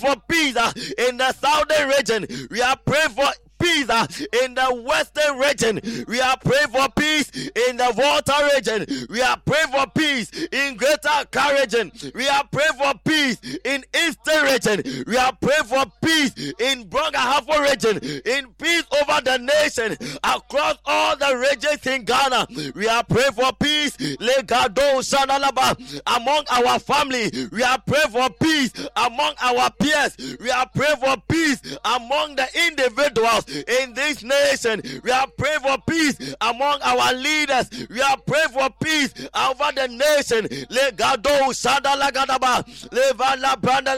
for peace in the southern region. We are praying for peace in the western region. We are praying for peace in the Volta region. We are praying for peace in Greater Accra region. We are praying for peace in Eastern region. We are praying for peace in Brongahafo region. In peace over the nation, across all the regions in Ghana. We are praying for peace Legado Shanalaba among our family. We are praying for peace among our peers. We are praying for peace among the individuals in this nation. We are praying for peace among our leaders. We are praying for peace over the nation. Legado Shadalagadaba Levala Branda